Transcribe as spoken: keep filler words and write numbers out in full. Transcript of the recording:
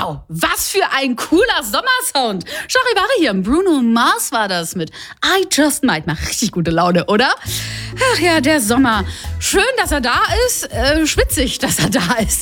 Wow, was für ein cooler Sommersound. Charivari hier, Bruno Mars war das mit I Just Might. Macht richtig gute Laune, oder? Ach ja, der Sommer. Schön, dass er da ist. Äh, schwitzig, dass er da ist.